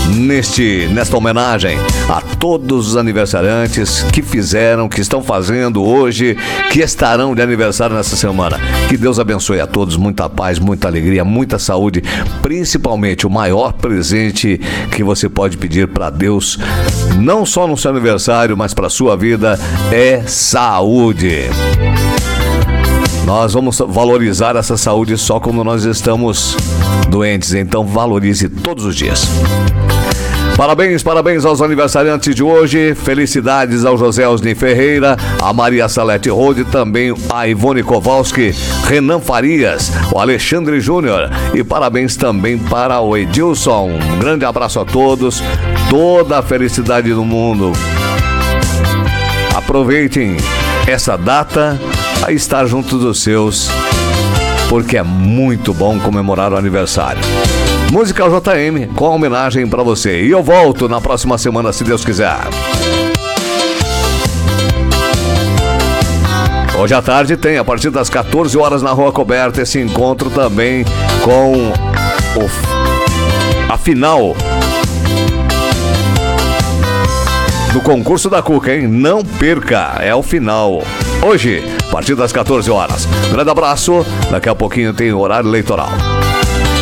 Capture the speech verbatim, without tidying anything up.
neste, nesta homenagem a todos os aniversariantes que fizeram, que estão fazendo hoje, que estarão de aniversário nessa semana. Que Deus abençoe a todos, muita paz, muita alegria, muita saúde, principalmente o maior presente que você pode pedir para Deus, não só no seu aniversário, mas para a sua vida, é saúde. Nós vamos valorizar essa saúde só quando nós estamos doentes, então valorize todos os dias. Parabéns, parabéns aos aniversariantes de hoje. Felicidades ao José Osni Ferreira, a Maria Salete Rode, também a Ivone Kowalski, Renan Farias, o Alexandre Júnior, e parabéns também para o Edilson. Um grande abraço a todos, toda a felicidade do mundo. Aproveitem essa data a estar junto dos seus, porque é muito bom comemorar o aniversário. Música J M com homenagem pra você. E eu volto na próxima semana, se Deus quiser. Hoje à tarde tem, a partir das quatorze horas na Rua Coberta, esse encontro também com o, a final do concurso da Cuca, hein? Não perca, é o final. Hoje, a partir das quatorze horas. Grande abraço, daqui a pouquinho tem o horário eleitoral.